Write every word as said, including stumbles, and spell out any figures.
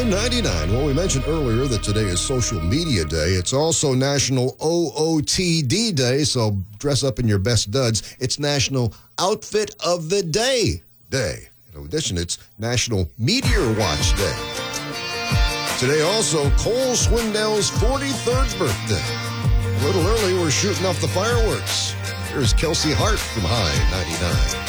High ninety-nine. Well, we mentioned earlier that today is Social Media Day. It's also National O O T D Day, so dress up in your best duds. It's National Outfit of the Day Day. In addition, it's National Meteor Watch Day. Today also Cole Swindell's forty-third birthday. A little early, we're shooting off the fireworks. Here's Kelsey Hart from High ninety-nine.